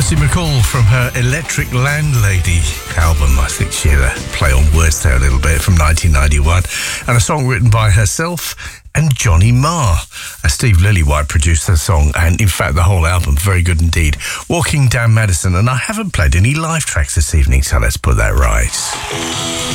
Kirsty MacColl from her Electric Landlady album. I think she had a play on words there a little bit, from 1991. And a song written by herself and Johnny Marr. Steve Lillywhite produced the song, and in fact the whole album, very good indeed. Walking Down Madison, and I haven't played any live tracks this evening, so let's put that right.